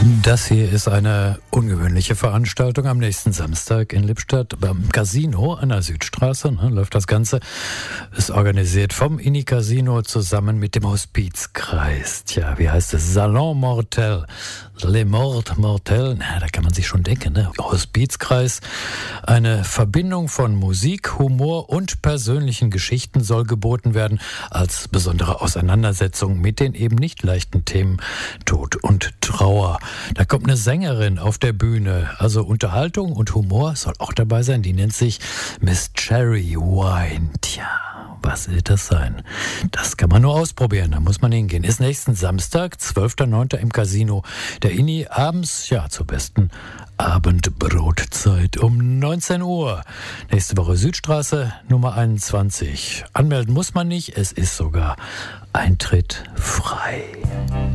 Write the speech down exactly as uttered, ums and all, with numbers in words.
Das hier ist eine ungewöhnliche Veranstaltung am nächsten Samstag in Lippstadt beim Casino an der Südstraße. Ne, läuft das Ganze. Ist organisiert vom I N I Casino zusammen mit dem Hospizkreis. Tja, wie heißt es? Salon Mortel. Les Morts Mortels. Na, da kann man sich schon denken, ne? Hospizkreis. Eine Verbindung von Musik, Humor und persönlichen Geschichten soll geboten werden als besondere Auseinandersetzung mit den eben nicht leichten Themen Tod und Trauer. Da kommt eine Sängerin auf der Bühne. Also Unterhaltung und Humor soll auch dabei sein. Die nennt sich Miss Cherry Wine. Tja, was wird das sein? Das kann man nur ausprobieren. Da muss man hingehen. Ist nächsten Samstag, zwölfter neunter im Casino der I N I. Abends, ja, zur besten Abendbrotzeit um neunzehn Uhr. Nächste Woche Südstraße, Nummer einundzwanzig. Anmelden muss man nicht. Es ist sogar Eintritt frei.